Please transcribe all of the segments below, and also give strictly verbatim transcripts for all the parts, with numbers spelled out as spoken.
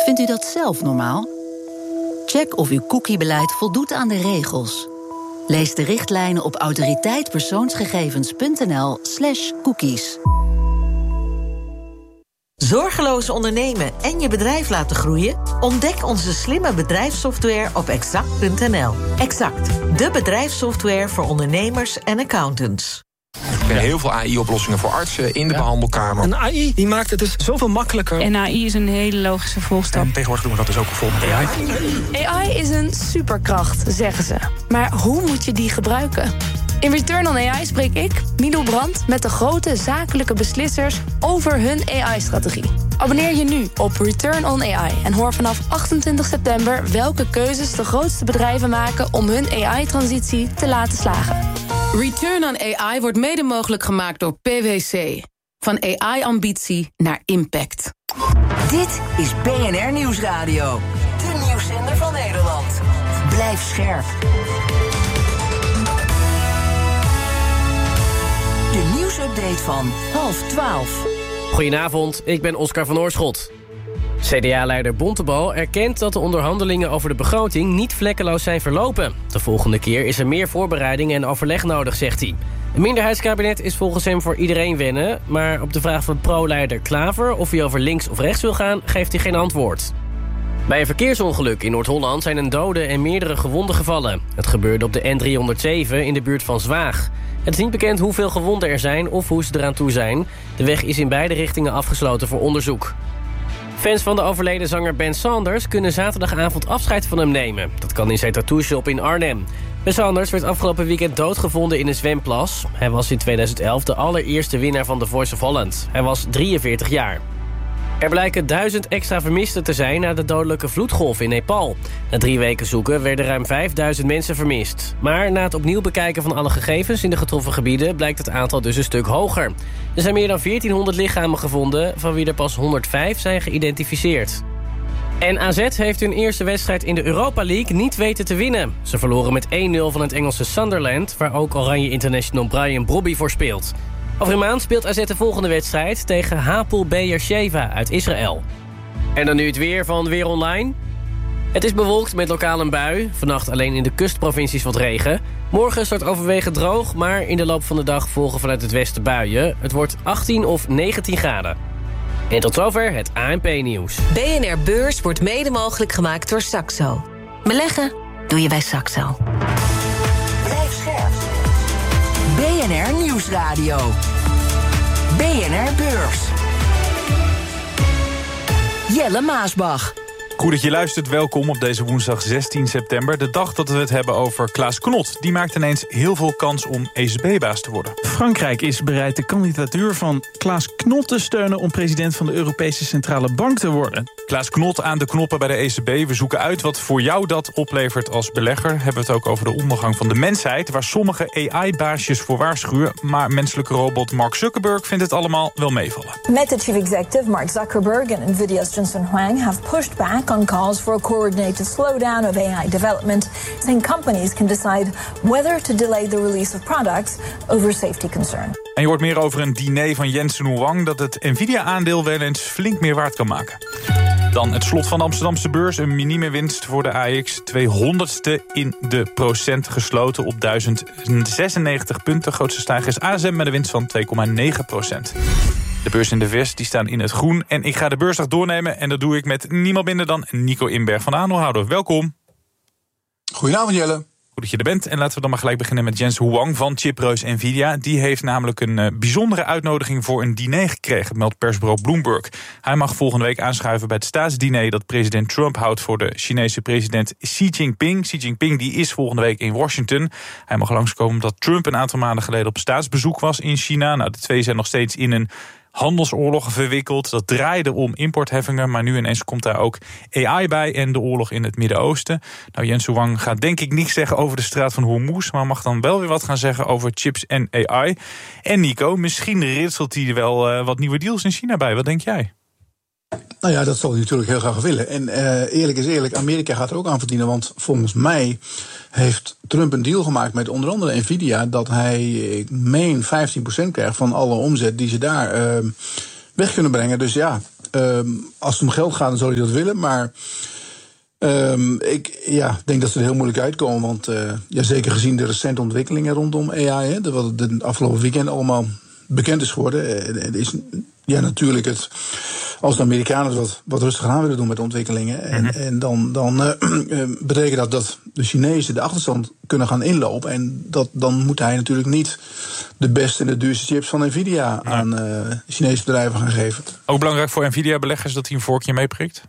Vindt u dat zelf normaal? Check of uw cookiebeleid voldoet aan de regels. Lees de richtlijnen op autoriteitpersoonsgegevens.nl slash cookies. Zorgeloos ondernemen en je bedrijf laten groeien? Ontdek onze slimme bedrijfssoftware op exact punt n l. Exact, de bedrijfssoftware voor ondernemers en accountants. Er zijn heel veel A I-oplossingen voor artsen in de ja. behandelkamer. Een A I die maakt het dus zoveel makkelijker. En A I is een hele logische volgstap. En tegenwoordig doen we dat dus ook bijvoorbeeld A I. A I is een superkracht, zeggen ze. Maar hoe moet je die gebruiken? In Return on A I spreek ik, Milo Brandt, met de grote zakelijke beslissers over hun A I-strategie. Abonneer je nu op Return on A I en hoor vanaf achtentwintig september welke keuzes de grootste bedrijven maken om hun A I-transitie te laten slagen. Return on A I wordt mede mogelijk gemaakt door P W C. Van A I-ambitie naar impact. Dit is B N R Nieuwsradio. De nieuwszender van Nederland. Blijf scherp. De nieuwsupdate van half twaalf. Goedenavond, ik ben Oscar van Oorschot. C D A-leider Bontebal erkent dat de onderhandelingen over de begroting niet vlekkeloos zijn verlopen. De volgende keer is er meer voorbereiding en overleg nodig, zegt hij. Een minderheidskabinet is volgens hem voor iedereen wennen, maar op de vraag van pro-leider Klaver of hij over links of rechts wil gaan, geeft hij geen antwoord. Bij een verkeersongeluk in Noord-Holland zijn een dode en meerdere gewonden gevallen. Het gebeurde op de N driehonderdzeven in de buurt van Zwaag. Het is niet bekend hoeveel gewonden er zijn of hoe ze eraan toe zijn. De weg is in beide richtingen afgesloten voor onderzoek. Fans van de overleden zanger Ben Saunders kunnen zaterdagavond afscheid van hem nemen. Dat kan in zijn tattoo-shop in Arnhem. Ben Saunders werd afgelopen weekend doodgevonden in een zwemplas. Hij was in tweeduizend elf de allereerste winnaar van The Voice of Holland. Hij was drieënveertig jaar. Er blijken duizend extra vermisten te zijn na de dodelijke vloedgolf in Nepal. Na drie weken zoeken werden ruim vijfduizend mensen vermist. Maar na het opnieuw bekijken van alle gegevens in de getroffen gebieden blijkt het aantal dus een stuk hoger. Er zijn meer dan veertienhonderd lichamen gevonden, van wie er pas honderdvijf zijn geïdentificeerd. En A Z heeft hun eerste wedstrijd in de Europa League niet weten te winnen. Ze verloren met één nul van het Engelse Sunderland, waar ook Oranje International Brian Brobby voor speelt. Over een maand speelt A Z de volgende wedstrijd tegen Hapoel Beersheva uit Israël. En dan nu het weer van Weer Online. Het is bewolkt met lokaal een bui. Vannacht alleen in de kustprovincies wat regen. Morgen start overwegend droog, maar in de loop van de dag volgen vanuit het westen buien. Het wordt achttien of negentien graden. En tot zover het A N P-nieuws. B N R Beurs wordt mede mogelijk gemaakt door Saxo. Beleggen doe je bij Saxo. Blijf scherp. B N R Nieuwsradio. B N R Beurs. Jelle Maasbach. Goed dat je luistert, welkom op deze woensdag zestien september. De dag dat we het hebben over Klaas Knot. Die maakt ineens heel veel kans om E C B-baas te worden. Frankrijk is bereid de kandidatuur van Klaas Knot te steunen om president van de Europese Centrale Bank te worden. Klaas Knot aan de knoppen bij de E C B. We zoeken uit wat voor jou dat oplevert als belegger. Hebben we het ook over de ondergang van de mensheid, waar sommige A I-baasjes voor waarschuwen. Maar menselijke robot Mark Zuckerberg vindt het allemaal wel meevallen. Meta chief executive Mark Zuckerberg and Nvidia's Jensen Huang have pushed back on calls for a coordinated slowdown of A I development, saying companies can decide whether to delay the release of products over safety concern. En je hoort meer over een diner van Jensen Huang dat het Nvidia-aandeel wel eens flink meer waard kan maken. Dan het slot van de Amsterdamse beurs. Een minieme winst voor de A X. tweehonderdste in de procent gesloten op duizend zesennegentig punten. Grootste stijger is A S M met een winst van twee komma negen procent. De beurs in de V S die staan in het groen. En ik ga de beursdag doornemen. En dat doe ik met niemand minder dan Nico Inberg van de Aandeelhouder. Welkom. Goedenavond Jelle. Goed dat je er bent. En laten we dan maar gelijk beginnen met Jensen Huang van chipreus Nvidia. Die heeft namelijk een uh, bijzondere uitnodiging voor een diner gekregen, meldt persbureau Bloomberg. Hij mag volgende week aanschuiven bij het staatsdiner dat president Trump houdt voor de Chinese president Xi Jinping. Xi Jinping die is volgende week in Washington. Hij mag langskomen omdat Trump een aantal maanden geleden op staatsbezoek was in China. Nou, de twee zijn nog steeds in een handelsoorlog verwikkeld. Dat draaide om importheffingen, maar nu ineens komt daar ook A I bij en de oorlog in het Midden-Oosten. Nou, Jensen Huang gaat denk ik niks zeggen over de straat van Hormuz, maar mag dan wel weer wat gaan zeggen over chips en A I. En Nico, misschien ritselt hij wel uh, wat nieuwe deals in China bij. Wat denk jij? Nou ja, dat zal hij natuurlijk heel graag willen. En uh, eerlijk is eerlijk, Amerika gaat er ook aan verdienen. Want volgens mij heeft Trump een deal gemaakt met onder andere Nvidia dat hij, ik meen, vijftien procent krijgt van alle omzet die ze daar uh, weg kunnen brengen. Dus ja, Um, als het om geld gaat, dan zou hij dat willen. Maar um, ik ja, denk dat ze er heel moeilijk uitkomen. Want uh, ja, zeker gezien de recente ontwikkelingen rondom A I... Hè, wat het afgelopen weekend allemaal bekend is geworden... Het is ja, natuurlijk het... Als de Amerikanen het wat, wat rustiger aan willen doen met ontwikkelingen... En, mm-hmm. en dan, dan uh, betekent dat dat de Chinezen de achterstand kunnen gaan inlopen. En dat, dan moet hij natuurlijk niet de beste en de duurste chips van Nvidia... Nee. aan uh, Chinese bedrijven gaan geven. Ook belangrijk voor Nvidia-beleggers dat hij een vorkje meeprikt?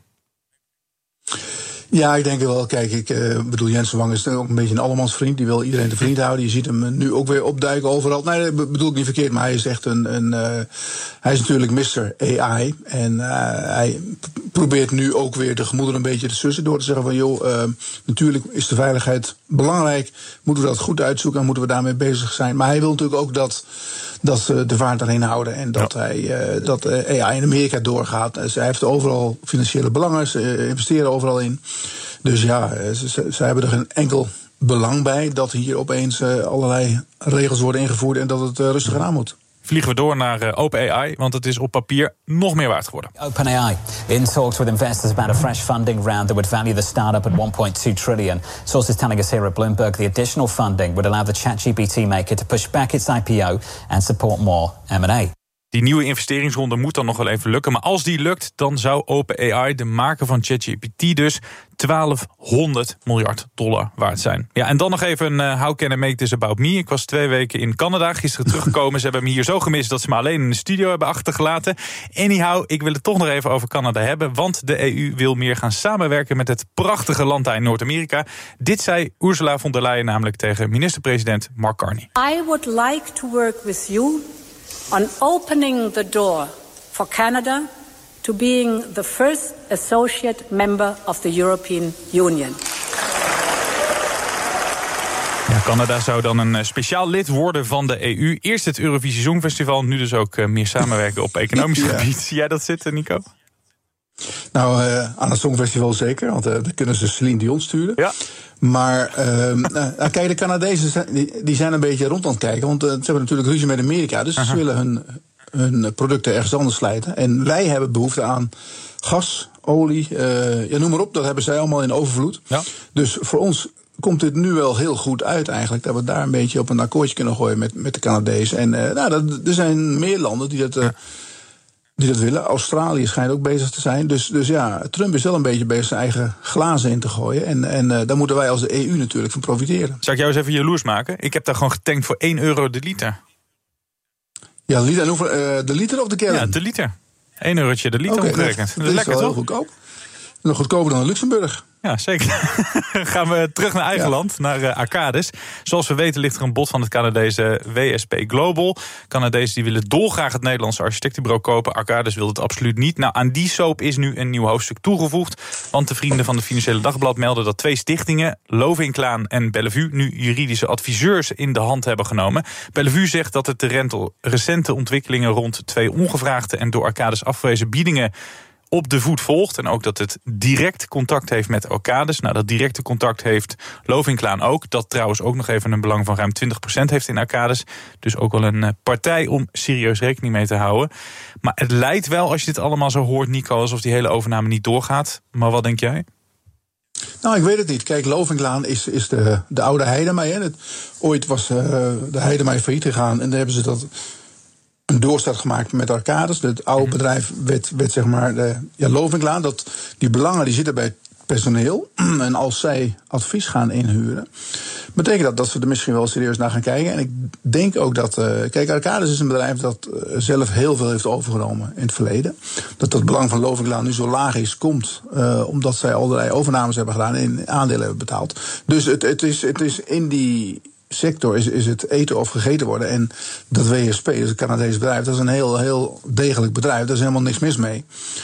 Ja, ik denk wel. Kijk, ik uh, bedoel, Jens Wang is ook een beetje een allemansvriend. Die wil iedereen te vriend houden. Je ziet hem nu ook weer opduiken overal. Nee, dat bedoel ik niet verkeerd, maar hij is echt een... een uh, hij is natuurlijk mister A I. En uh, hij probeert nu ook weer de gemoederen een beetje te sussen... door te zeggen van, joh, uh, natuurlijk is de veiligheid belangrijk. Moeten we dat goed uitzoeken en moeten we daarmee bezig zijn. Maar hij wil natuurlijk ook dat... dat ze de vaart daarheen houden en dat, ja. hij, uh, dat uh, A I in Amerika doorgaat. Dus hij heeft overal financiële belangen, ze uh, investeren overal in. Dus ja, ze, ze, ze hebben er geen enkel belang bij dat hier opeens uh, allerlei regels worden ingevoerd en dat het uh, rustiger aan moet. Vliegen we door naar uh, OpenAI, want het is op papier nog meer waard geworden. OpenAI in talks with investors about a fresh funding round that would value the startup at one point two trillion. Sources telling us here at Bloomberg the additional funding would allow the ChatGPT maker to push back its I P O and support more M and A. Die nieuwe investeringsronde moet dan nog wel even lukken. Maar als die lukt, dan zou OpenAI, de maker van ChatGPT dus, twaalfhonderd miljard dollar waard zijn. Ja, en dan nog even een uh, How Can I Make This About Me. Ik was twee weken in Canada, gisteren teruggekomen. Ze hebben me hier zo gemist dat ze me alleen in de studio hebben achtergelaten. Anyhow, ik wil het toch nog even over Canada hebben. Want de E U wil meer gaan samenwerken met het prachtige land daar in Noord-Amerika. Dit zei Ursula von der Leyen namelijk tegen minister-president Mark Carney. I would like to work with you on opening the door for Canada to being the first associate member of the European Union. Ja, Canada zou dan een speciaal lid worden van de E U. Eerst het Eurovisie Songfestival, nu dus ook meer samenwerken op economisch ja. gebied. Zie jij dat zitten, Nico? Nou, uh, aan het Songfestival zeker, want uh, dan kunnen ze Celine Dion sturen. Ja. Maar uh, uh, kijk, de Canadezen zijn, die, die zijn een beetje rond aan het kijken, want uh, ze hebben natuurlijk ruzie met Amerika, dus Aha. ze willen hun, hun producten ergens anders slijten. En wij hebben behoefte aan gas, olie, uh, ja, noem maar op, dat hebben zij allemaal in overvloed. Ja. Dus voor ons komt dit nu wel heel goed uit eigenlijk, dat we daar een beetje op een akkoordje kunnen gooien met, met de Canadezen. En uh, nou, dat, er zijn meer landen die dat... Uh, die dat willen. Australië schijnt ook bezig te zijn. Dus, dus ja, Trump is wel een beetje bezig zijn eigen glazen in te gooien. En, en uh, daar moeten wij als de E U natuurlijk van profiteren. Zal ik jou eens even jaloers maken? Ik heb daar gewoon getankt voor één euro de liter. Ja, de liter, en hoeveel, uh, de liter of de gallon? Ja, de liter. één eurotje de liter okay, omgerekend. Dat, dat is lekker, toch? Heel goedkoop. Nog goedkoper dan in Luxemburg. Ja, zeker. Gaan we terug naar eigen ja. land, naar uh, Arcadis. Zoals we weten ligt er een bod van het Canadese W S P Global. Canadezen die willen dolgraag het Nederlandse architectenbureau kopen. Arcadis wil het absoluut niet. Nou, aan die soap is nu een nieuw hoofdstuk toegevoegd. Want de vrienden van het Financiële Dagblad melden dat twee stichtingen, Lovinklaan en Bellevue, nu juridische adviseurs in de hand hebben genomen. Bellevue zegt dat het de rental, recente ontwikkelingen rond twee ongevraagde en door Arcadis afgewezen biedingen op de voet volgt. En ook dat het direct contact heeft met Arcadis. Nou, dat directe contact heeft Lovinklaan ook. Dat trouwens ook nog even een belang van ruim twintig procent heeft in Arcadis. Dus ook wel een partij om serieus rekening mee te houden. Maar het lijkt wel, als je dit allemaal zo hoort, Nico, alsof die hele overname niet doorgaat. Maar wat denk jij? Nou, ik weet het niet. Kijk, Lovinklaan is, is de, de oude Heidemij. Hè. Het, ooit was uh, de Heidemij failliet gegaan en dan hebben ze dat een doorstart gemaakt met Arcadis. Het oude bedrijf werd, werd zeg maar de, ja, Lovinklaan. Dat, die belangen die zitten bij het personeel. En als zij advies gaan inhuren, betekent dat dat ze er misschien wel serieus naar gaan kijken. En ik denk ook dat, uh, kijk, Arcadis is een bedrijf dat uh, zelf heel veel heeft overgenomen in het verleden. Dat het belang van Lovinklaan nu zo laag is, komt uh, omdat zij allerlei overnames hebben gedaan en aandelen hebben betaald. Dus het, het, is, het is in die sector is, is het eten of gegeten worden. En dat W S P, dus een Canadees bedrijf, dat is een heel, heel degelijk bedrijf. Daar is helemaal niks mis mee.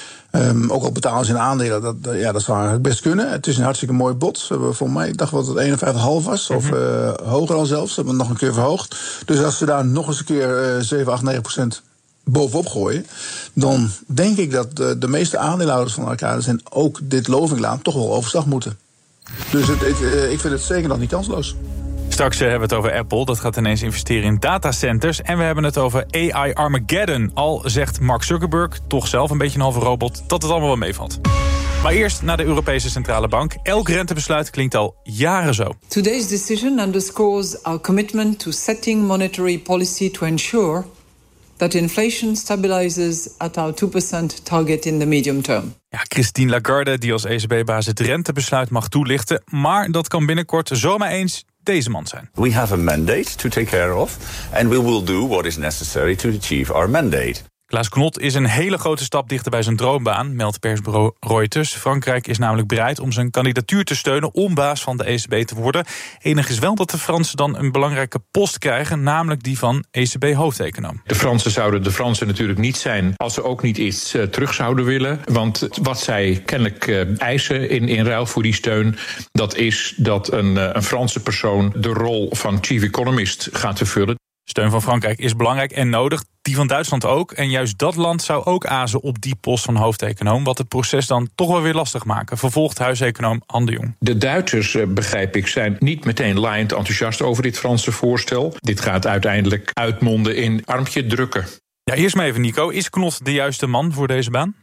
Um, ook al betalen ze in aandelen, dat, dat, ja, dat zou eigenlijk best kunnen. Het is een hartstikke mooi bod. Ze hebben volgens mij, ik dacht wat het eenenvijftig komma vijf was. Mm-hmm. Of uh, hoger al zelfs. Ze hebben het nog een keer verhoogd. Dus als ze daar nog eens een keer uh, zeven, acht, negen procent bovenop gooien, dan denk ik dat de, de meeste aandeelhouders van Arcadis en ook dit Lovinklaan toch wel overstag moeten. Dus het, het, uh, ik vind het zeker nog niet kansloos. Straks hebben we het over Apple. Dat gaat ineens investeren in datacenters. En we hebben het over A I Armageddon. Al zegt Mark Zuckerberg, toch zelf een beetje een halve robot, dat het allemaal wel meevalt. Maar eerst naar de Europese Centrale Bank. Elk rentebesluit klinkt al jaren zo. Today's decision underscores our commitment to setting monetary policy to ensure that inflation stabilizes at our two percent target in the medium term. Ja, Christine Lagarde, die als E C B-baas het rentebesluit mag toelichten. Maar dat kan binnenkort zomaar eens deze man zijn. We have a mandate to take care of, and we will do what is necessary to achieve our mandate. Klaas Knot is een hele grote stap dichter bij zijn droombaan, meldt persbureau Reuters. Frankrijk is namelijk bereid om zijn kandidatuur te steunen om baas van de E C B te worden. Enig is wel dat de Fransen dan een belangrijke post krijgen, namelijk die van E C B-hoofdeconoom. De Fransen zouden de Fransen natuurlijk niet zijn als ze ook niet iets uh, terug zouden willen. Want wat zij kennelijk uh, eisen in, in ruil voor die steun, dat is dat een, uh, een Franse persoon de rol van chief economist gaat vervullen. Steun van Frankrijk is belangrijk en nodig, die van Duitsland ook. En juist dat land zou ook azen op die post van hoofdeconoom, wat het proces dan toch wel weer lastig maken, vervolgt huiseconoom Han de Jong. De Duitsers, begrijp ik, zijn niet meteen laaiend enthousiast over dit Franse voorstel. Dit gaat uiteindelijk uitmonden in armpje drukken. Ja, eerst maar even Nico, is Knot de juiste man voor deze baan?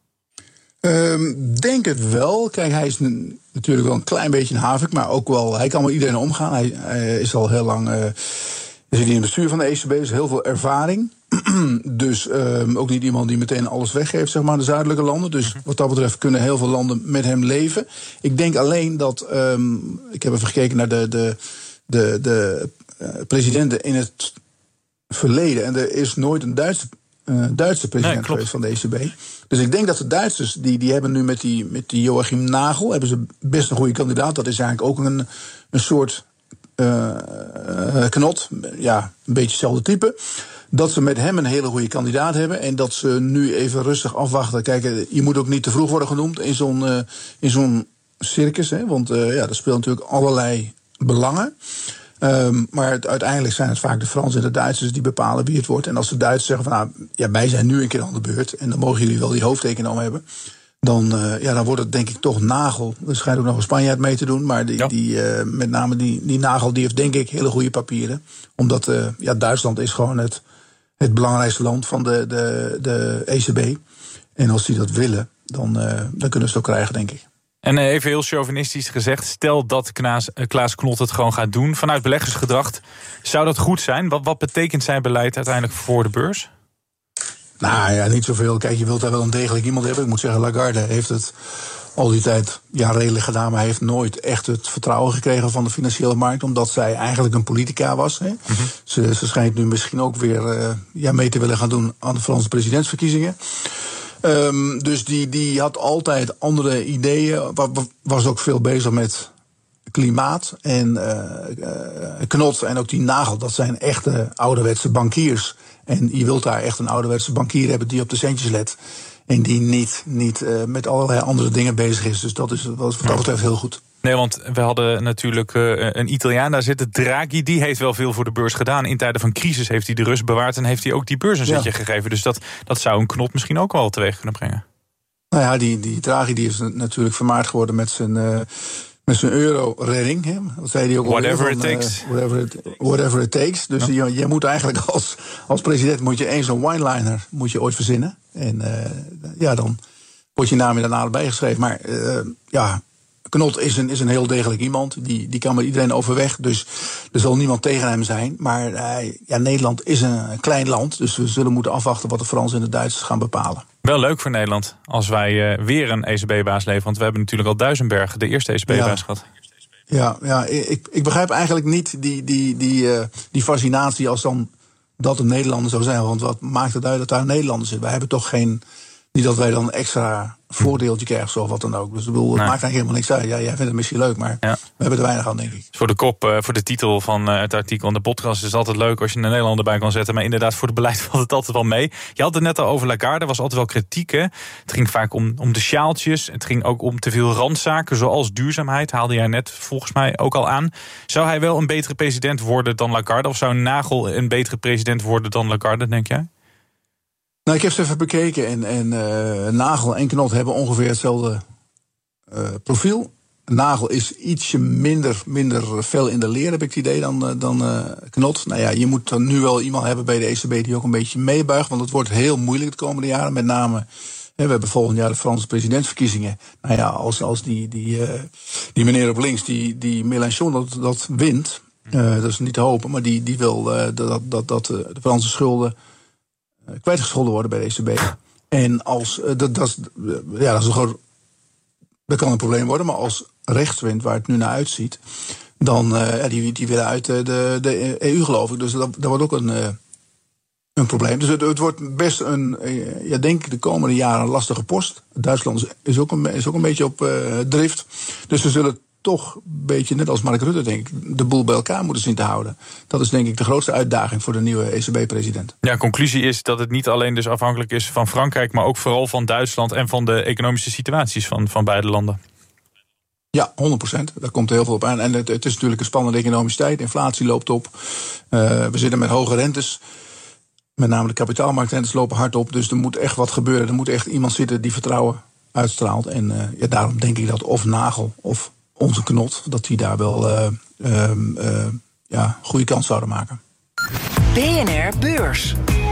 Um, denk het wel. Kijk, hij is n- natuurlijk wel een klein beetje een havik, maar ook wel, hij kan met iedereen omgaan. Hij, hij is al heel lang Uh, Er zit in het bestuur van de E C B, dus heel veel ervaring. Dus um, ook niet iemand die meteen alles weggeeft, zeg maar, de zuidelijke landen. Dus wat dat betreft kunnen heel veel landen met hem leven. Ik denk alleen dat, um, ik heb even gekeken naar de, de, de, de uh, presidenten in het verleden. En er is nooit een Duitse, uh, Duitse president nee, geweest van de E C B. Dus ik denk dat de Duitsers, die, die hebben nu met die, met die Joachim Nagel, hebben ze best een goede kandidaat. Dat is eigenlijk ook een, een soort Uh, uh, Knot, ja, een beetje hetzelfde type. Dat ze met hem een hele goede kandidaat hebben en dat ze nu even rustig afwachten. Kijk, je moet ook niet te vroeg worden genoemd in zo'n, uh, in zo'n circus, hè, want uh, ja, er speelt natuurlijk allerlei belangen. Um, maar het, uiteindelijk zijn het vaak de Fransen en de Duitsers die bepalen wie het wordt. En als de Duitsers zeggen van, nou, ja, wij zijn nu een keer aan de beurt en dan mogen jullie wel die hoofdeconoom hebben. Dan, uh, ja, dan wordt het denk ik toch Nagel. Er schijnt ook nog een Spanjaard mee te doen. Maar die, ja. die, uh, met name die, die Nagel die heeft denk ik hele goede papieren. Omdat uh, ja, Duitsland is gewoon het, het belangrijkste land van de, de, de E C B. En als die dat willen, dan, uh, dan kunnen ze het ook krijgen, denk ik. En uh, even heel chauvinistisch gezegd, stel dat Klaas, uh, Klaas Knot het gewoon gaat doen vanuit beleggersgedrag. Zou dat goed zijn? Wat, wat betekent zijn beleid uiteindelijk voor de beurs? Nou ja, niet zoveel. Kijk, je wilt daar wel een degelijk iemand hebben. Ik moet zeggen, Lagarde heeft het al die tijd ja, redelijk gedaan, maar hij heeft nooit echt het vertrouwen gekregen van de financiële markt, omdat zij eigenlijk een politica was. Hè. Mm-hmm. Ze, ze schijnt nu misschien ook weer uh, ja, mee te willen gaan doen aan de Franse presidentsverkiezingen. Um, dus die, die had altijd andere ideeën, was ook veel bezig met klimaat. En uh, uh, Knot en ook die Nagel, dat zijn echte ouderwetse bankiers. En je wilt daar echt een ouderwetse bankier hebben die op de centjes let. En die niet, niet uh, met allerlei andere dingen bezig is. Dus dat is wat dat betreft heel goed. Nee, want we hadden natuurlijk uh, een Italiaan daar zitten, Draghi. Die heeft wel veel voor de beurs gedaan. In tijden van crisis heeft hij de rust bewaard en heeft hij ook die beurs een zetje ja. gegeven. Dus dat, dat zou een Knot misschien ook wel teweeg kunnen brengen. Nou ja, die, die Draghi die is natuurlijk vermaard geworden met zijn Uh, Met zijn euro-redding, hè? Dat zei hij ook whatever van, it takes. Uh, whatever, it, whatever it takes. Dus ja. je, je moet eigenlijk als, als president moet je eens zo'n one-liner moet je ooit verzinnen. En uh, ja, dan wordt je naam in daarna erbij geschreven. Maar uh, ja, Knot is een, is een heel degelijk iemand. Die, die kan met iedereen overweg. Dus er zal niemand tegen hem zijn. Maar uh, ja, Nederland is een klein land. Dus we zullen moeten afwachten wat de Fransen en de Duitsers gaan bepalen. Wel leuk voor Nederland als wij uh, weer een E C B-baas leveren. Want we hebben natuurlijk al Duisenberg, de eerste E C B-baas, ja. gehad. Ja, ja ik, ik begrijp eigenlijk niet die, die, die, uh, die fascinatie als dan dat een Nederlander zou zijn. Want wat maakt het uit dat daar een Nederlander zit? Wij hebben toch geen, niet dat wij dan een extra voordeeltje krijgen of wat dan ook. Dus ik bedoel, het nee. maakt eigenlijk helemaal niks uit. Ja, jij vindt het misschien leuk, maar ja. we hebben er weinig aan, denk ik. Voor de kop, uh, voor de titel van uh, het artikel en de podcast is het altijd leuk als je een Nederlander bij kan zetten. Maar inderdaad, voor het beleid valt het altijd wel mee. Je had het net al over Lagarde, was altijd wel kritiek. Hè? Het ging vaak om, om de sjaaltjes. Het ging ook om te veel randzaken, zoals duurzaamheid. Haalde jij net volgens mij ook al aan. Zou hij wel een betere president worden dan Lagarde? Of zou Nagel een betere president worden dan Lagarde, denk jij? Nou, ik heb ze even bekeken en, en uh, Nagel en Knot hebben ongeveer hetzelfde uh, profiel. Nagel is ietsje minder, minder fel in de leer, heb ik het idee, dan, dan uh, Knot. Nou ja, je moet dan nu wel iemand hebben bij de E C B die ook een beetje meebuigt. Want het wordt heel moeilijk de komende jaren. Met name, hè, we hebben volgend jaar de Franse presidentsverkiezingen. Nou ja, als, als die, die, uh, die meneer op links, die, die Mélenchon, dat, dat wint. Uh, dat is niet te hopen, maar die, die wil uh, dat, dat, dat uh, de Franse schulden uh, kwijtgescholden worden bij de E C B. En als, uh, dat, dat, uh, ja, dat is een groot... Dat kan een probleem worden, maar als rechtswind, waar het nu naar uitziet, dan uh, ja, die, die willen uit de, de, de E U, geloof ik. Dus dat, dat wordt ook een, uh, een probleem. Dus het, het wordt best een, uh, ja, denk ik, de komende jaren een lastige post. Duitsland is ook een, is ook een beetje op uh, drift. Dus we zullen toch een beetje, net als Mark Rutte, denk ik, de boel bij elkaar moeten zien te houden. Dat is denk ik de grootste uitdaging voor de nieuwe E C B-president. Ja, conclusie is dat het niet alleen dus afhankelijk is van Frankrijk, maar ook vooral van Duitsland en van de economische situaties van, van beide landen. Ja, honderd procent. Daar komt heel veel op aan. En het, het is natuurlijk een spannende economische tijd. Inflatie loopt op. Uh, we zitten met hoge rentes. Met name de kapitaalmarktrentes lopen hard op. Dus er moet echt wat gebeuren. Er moet echt iemand zitten die vertrouwen uitstraalt. En uh, ja, daarom denk ik dat of Nagel of onze Knot, dat die daar wel uh, uh, uh, ja, goede kans zouden maken. B N R Beurs.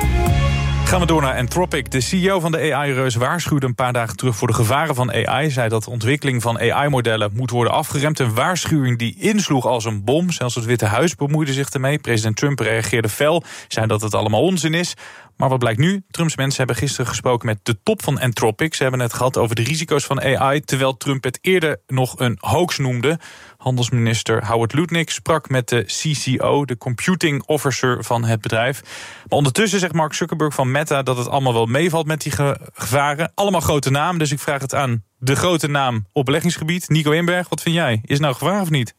Gaan we door naar Anthropic. De C E O van de A I-reus waarschuwde een paar dagen terug voor de gevaren van A I. Zei dat de ontwikkeling van A I-modellen moet worden afgeremd. Een waarschuwing die insloeg als een bom. Zelfs het Witte Huis bemoeide zich ermee. President Trump reageerde fel, zei dat het allemaal onzin is. Maar wat blijkt nu? Trumps mensen hebben gisteren gesproken met de top van Anthropic. Ze hebben het gehad over de risico's van A I, terwijl Trump het eerder nog een hoax noemde. Handelsminister Howard Lutnick sprak met de C C O, de computing officer van het bedrijf. Maar ondertussen zegt Mark Zuckerberg van Meta dat het allemaal wel meevalt met die gevaren. Allemaal grote namen, dus ik vraag het aan de grote naam op beleggingsgebied. Nico Inberg, wat vind jij? Is het nou gevaar of niet?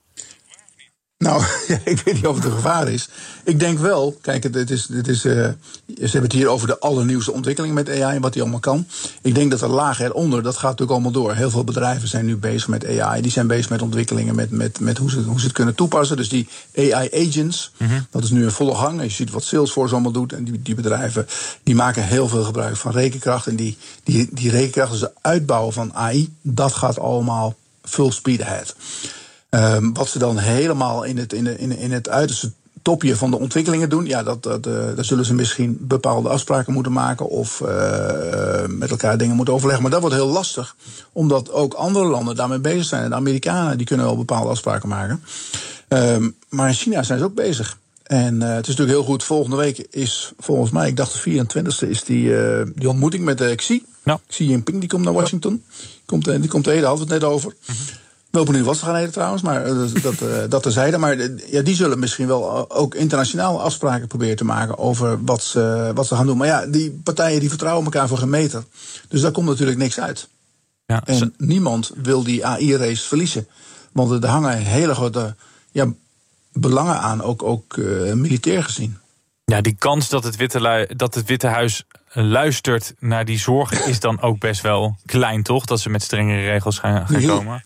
Nou, ja, ik weet niet of het een gevaar is. Ik denk wel, kijk, het is, het is, uh, ze hebben het hier over de allernieuwste ontwikkeling met A I en wat die allemaal kan. Ik denk dat de laag eronder, dat gaat natuurlijk allemaal door. Heel veel bedrijven zijn nu bezig met A I. Die zijn bezig met ontwikkelingen, met, met, met hoe, ze, hoe ze het kunnen toepassen. Dus die A I-agents, mm-hmm. dat is nu in volle gang. Je ziet wat Salesforce allemaal doet. En die, die bedrijven die maken heel veel gebruik van rekenkracht. En die, die, die rekenkracht, dus het uitbouwen van A I, dat gaat allemaal full speed ahead. Um, wat ze dan helemaal in het, in, de, in, in het uiterste topje van de ontwikkelingen doen, ja, dat, dat, uh, daar zullen ze misschien bepaalde afspraken moeten maken of uh, met elkaar dingen moeten overleggen. Maar dat wordt heel lastig, omdat ook andere landen daarmee bezig zijn. En de Amerikanen die kunnen wel bepaalde afspraken maken. Um, maar in China zijn ze ook bezig. En uh, het is natuurlijk heel goed. Volgende week is volgens mij, ik dacht de vierentwintigste, is die, uh, die ontmoeting met de Xi. Ja. Xi Jinping, die komt naar Washington. Komt, uh, die komt heden, hadden we het net over. Mm-hmm. Wel benieuwd wat ze gaan eten trouwens, maar dat, dat, dat terzijde. Maar ja, die zullen misschien wel ook internationaal afspraken proberen te maken over wat ze, wat ze gaan doen. Maar ja, die partijen die vertrouwen elkaar voor geen meter. Dus daar komt natuurlijk niks uit. Ja, en ze... niemand wil die A I-race verliezen. Want er hangen hele grote ja, belangen aan, ook, ook uh, militair gezien. Ja, die kans dat het, Witte lui, dat het Witte Huis luistert naar die zorgen is dan ook best wel klein, toch? Dat ze met strengere regels gaan, gaan komen.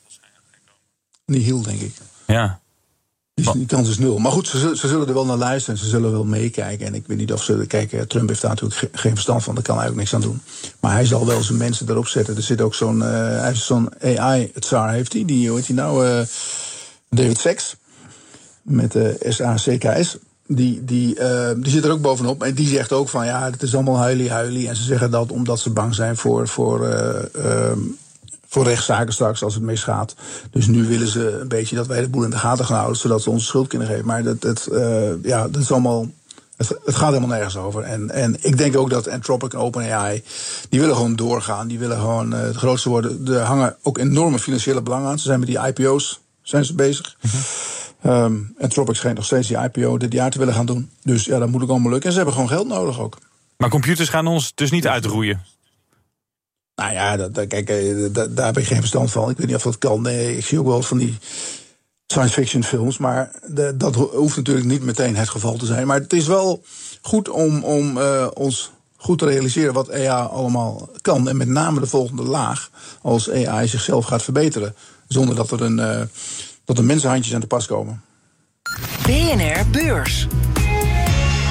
Niet heel, denk ik. Ja. Dus die kans is nul. Maar goed, ze, ze zullen er wel naar luisteren. Ze zullen wel meekijken. En ik weet niet of ze... Kijk, Trump heeft daar natuurlijk ge, geen verstand van. Daar kan hij ook niks aan doen. Maar hij zal wel zijn mensen erop zetten. Er zit ook zo'n... Uh, hij heeft zo'n A I-tsar, heeft hij. Die, hoe heet hij nou? Uh, David Sachs. Met uh, S A C K S. Die, die, uh, die zit er ook bovenop. En die zegt ook van... Ja, het is allemaal huilie-huilie. En ze zeggen dat omdat ze bang zijn voor... voor uh, uh, voor rechtszaken straks als het misgaat. Dus nu willen ze een beetje dat wij de boel in de gaten gaan houden, zodat ze onze schuld kunnen geven. Maar dat, dat, uh, ja, dat is allemaal, het, het gaat helemaal nergens over. En, en ik denk ook dat Anthropic en OpenAI, die willen gewoon doorgaan. Die willen gewoon uh, het grootste worden. Er hangen ook enorme financiële belangen aan. Ze zijn met die I P O's zijn ze bezig. Mm-hmm. Um, Anthropic schijnt nog steeds die I P O dit jaar te willen gaan doen. Dus ja, dat moet ook allemaal lukken. En ze hebben gewoon geld nodig ook. Maar computers gaan ons dus niet uitroeien? Nou ja, dat, dat, kijk, dat, daar heb ik geen verstand van. Ik weet niet of dat kan. Nee, ik zie ook wel van die science fiction films. Maar de, dat hoeft natuurlijk niet meteen het geval te zijn. Maar het is wel goed om, om uh, ons goed te realiseren wat A I allemaal kan. En met name de volgende laag. Als A I zichzelf gaat verbeteren. Zonder dat er, een, uh, dat er mensenhandjes aan te pas komen. B N R Beurs.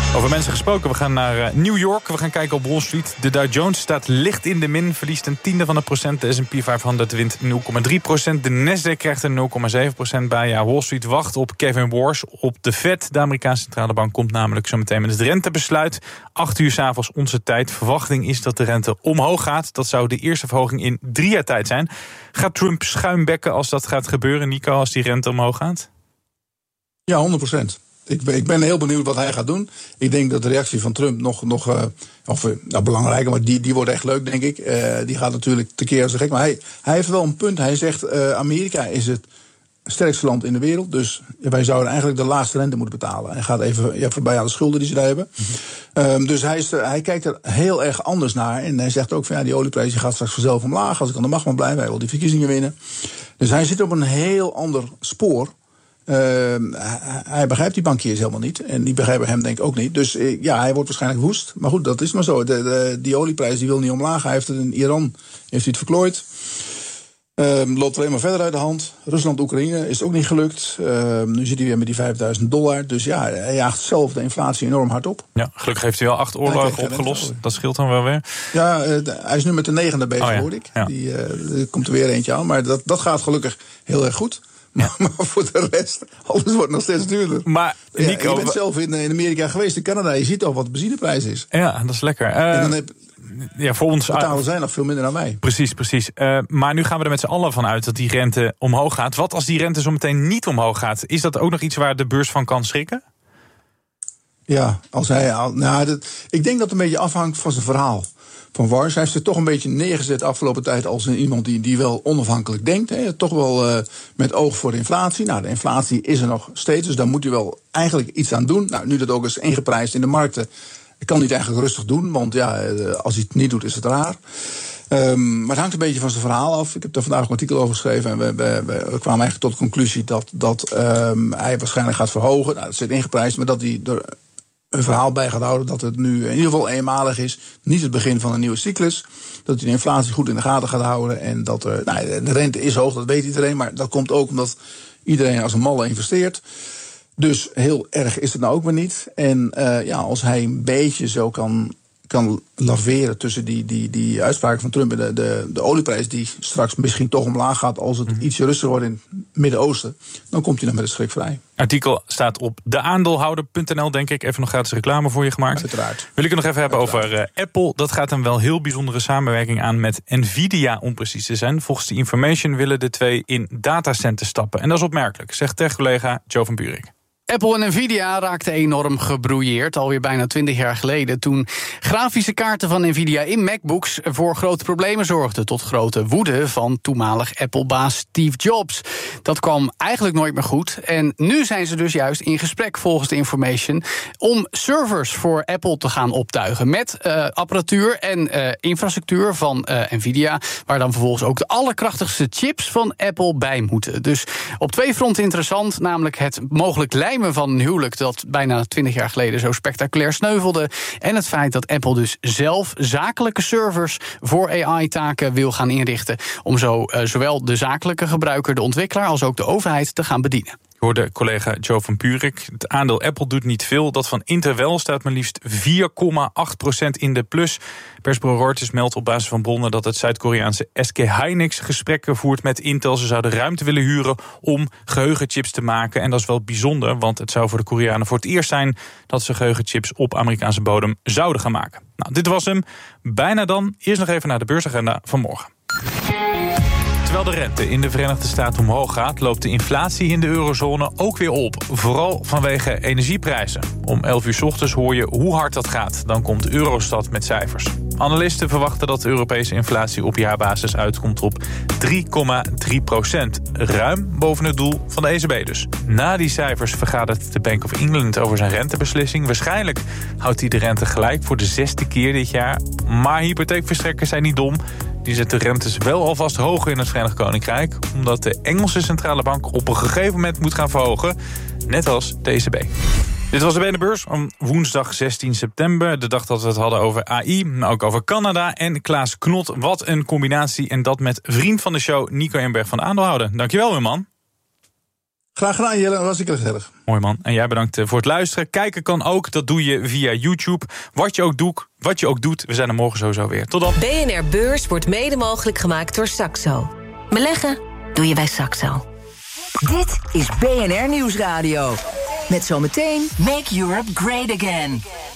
Over mensen gesproken, we gaan naar uh, New York. We gaan kijken op Wall Street. De Dow Jones staat licht in de min, verliest een tiende van een procent. De S en P vijfhonderd wint nul komma drie procent. De Nasdaq krijgt er nul komma zeven procent bij. Ja, Wall Street wacht op Kevin Warsh, op de Fed. De Amerikaanse centrale bank komt namelijk zo meteen met het rentebesluit. Acht uur 's avonds onze tijd. Verwachting is dat de rente omhoog gaat. Dat zou de eerste verhoging in drie jaar tijd zijn. Gaat Trump schuimbekken als dat gaat gebeuren, Nico, als die rente omhoog gaat? Ja, honderd procent. Ik ben, ik ben heel benieuwd wat hij gaat doen. Ik denk dat de reactie van Trump nog, nog uh, of, nou, belangrijker, maar die, die wordt echt leuk, denk ik. Uh, die gaat natuurlijk tekeer als de gek. Maar hij, hij heeft wel een punt. Hij zegt, uh, Amerika is het sterkste land in de wereld. Dus wij zouden eigenlijk de laagste rente moeten betalen. Hij gaat even ja, voorbij aan de schulden die ze daar hebben. Mm-hmm. Um, dus hij, is, uh, hij kijkt er heel erg anders naar. En hij zegt ook van ja, die olieprijs die gaat straks vanzelf omlaag. Als ik aan de macht mag blijven, hij wil die verkiezingen winnen. Dus hij zit op een heel ander spoor. Uh, hij begrijpt die bankiers helemaal niet. En die begrijpen hem denk ik ook niet. Dus uh, ja, hij wordt waarschijnlijk woest. Maar goed, dat is maar zo. De, de, die olieprijs die wil niet omlaag. Hij heeft het in Iran heeft hij het verklooid. Uh, loopt alleen maar verder uit de hand. Rusland-Oekraïne is het ook niet gelukt. Uh, nu zit hij weer met die vijfduizend dollar. Dus ja, hij jaagt zelf de inflatie enorm hard op. Ja, gelukkig heeft hij wel acht oorlogen opgelost. Dat scheelt dan wel weer. Ja, uh, de, hij is nu met de negende bezig, oh ja. hoor ik. Ja. Die, uh, er komt er weer eentje aan. Maar dat, dat gaat gelukkig heel erg goed. Ja. Maar voor de rest, alles wordt nog steeds duurder. Maar Nico, ja, je bent zelf in, in Amerika geweest, in Canada. Je ziet al wat de benzineprijs is. Ja, dat is lekker. Uh, en dan heb, ja, voor ons betalen zij nog veel minder dan wij. Precies, precies. Uh, maar nu gaan we er met z'n allen van uit dat die rente omhoog gaat. Wat als die rente zo meteen niet omhoog gaat? Is dat ook nog iets waar de beurs van kan schrikken? Ja, als hij, nou, dat, ik denk dat het een beetje afhangt van zijn verhaal. Van Warsh. Hij heeft zich toch een beetje neergezet de afgelopen tijd als een, iemand die, die wel onafhankelijk denkt. Hè. Toch wel uh, met oog voor de inflatie. Nou, de inflatie is er nog steeds, dus daar moet hij wel eigenlijk iets aan doen. Nou, nu dat ook is ingeprijsd in de markten, kan hij het eigenlijk rustig doen. Want ja, als hij het niet doet, is het raar. Um, maar het hangt een beetje van zijn verhaal af. Ik heb daar vandaag een artikel over geschreven. En we, we, we kwamen eigenlijk tot de conclusie dat, dat um, hij waarschijnlijk gaat verhogen. Nou, dat zit ingeprijsd, maar dat hij er een verhaal bij gaat houden dat het nu in ieder geval eenmalig is. Niet het begin van een nieuwe cyclus. Dat hij de inflatie goed in de gaten gaat houden. En dat er, nou, de rente is hoog, dat weet iedereen. Maar dat komt ook omdat iedereen als een malle investeert. Dus heel erg is het nou ook weer niet. En uh, ja, als hij een beetje zo kan, kan laveren tussen die, die, die uitspraken van Trump en de, de, de olieprijs die straks misschien toch omlaag gaat als het mm-hmm. ietsje rustiger wordt in het Midden-Oosten, dan komt hij dan met de schrik vrij. Artikel staat op de aandeelhouder punt n l, denk ik. Even nog gratis reclame voor je gemaakt. Uiteraard. Wil ik het nog even hebben Uiteraard. over uh, Apple. Dat gaat een wel heel bijzondere samenwerking aan met Nvidia, om precies te zijn. Volgens de Information willen de twee in datacenten stappen. En dat is opmerkelijk, zegt tech-collega Joe van Buurik. Apple en Nvidia raakten enorm gebrouilleerd, alweer bijna twintig jaar geleden, toen grafische kaarten van Nvidia in MacBooks voor grote problemen zorgden, tot grote woede van toenmalig Apple-baas Steve Jobs. Dat kwam eigenlijk nooit meer goed en nu zijn ze dus juist in gesprek, volgens de Information, om servers voor Apple te gaan optuigen met uh, apparatuur en uh, infrastructuur van uh, Nvidia, waar dan vervolgens ook de allerkrachtigste chips van Apple bij moeten. Dus op twee fronten interessant, namelijk het mogelijk lijmen van een huwelijk dat bijna twintig jaar geleden zo spectaculair sneuvelde, en het feit dat Apple dus zelf zakelijke servers voor A I-taken wil gaan inrichten, om zo uh, zowel de zakelijke gebruiker, de ontwikkelaar, als ook de overheid te gaan bedienen. Ik hoorde collega Joe van Buurik. Het aandeel Apple doet niet veel. Dat van Intel wel staat maar liefst vier komma acht procent in de plus. Persbureau Reuters meldt op basis van bronnen dat het Zuid-Koreaanse S K Hynix gesprekken voert met Intel. Ze zouden ruimte willen huren om geheugenchips te maken. En dat is wel bijzonder, want het zou voor de Koreanen voor het eerst zijn dat ze geheugenchips op Amerikaanse bodem zouden gaan maken. Nou, dit was hem. Bijna dan. Eerst nog even naar de beursagenda van morgen. Terwijl de rente in de Verenigde Staten omhoog gaat, loopt de inflatie in de eurozone ook weer op. Vooral vanwege energieprijzen. Om elf uur 's ochtends hoor je hoe hard dat gaat. Dan komt Eurostat met cijfers. Analisten verwachten dat de Europese inflatie op jaarbasis uitkomt op drie komma drie procent. Ruim boven het doel van de E C B dus. Na die cijfers vergadert de Bank of England over zijn rentebeslissing. Waarschijnlijk houdt hij de rente gelijk voor de zesde keer dit jaar. Maar hypotheekverstrekkers zijn niet dom. Die zetten de rentes wel alvast hoger in het Verenigd Koninkrijk, omdat de Engelse centrale bank op een gegeven moment moet gaan verhogen, net als de E C B. Dit was de B N Beurs om woensdag zestien september. De dag dat we het hadden over A I, maar ook over Canada en Klaas Knot. Wat een combinatie, en dat met vriend van de show Nico Emberg van de Aandeelhouder. Dankjewel, mijn man. Graag gedaan, Jelle. Dat was ik gezellig. Mooi man. En jij bedankt voor het luisteren. Kijken kan ook. Dat doe je via YouTube. Wat je ook doet, wat je ook doet. We zijn er morgen sowieso weer. Tot dan. B N R Beurs wordt mede mogelijk gemaakt door Saxo. Beleggen doe je bij Saxo. Dit is B N R Nieuwsradio. Met zometeen Make Europe Great Again.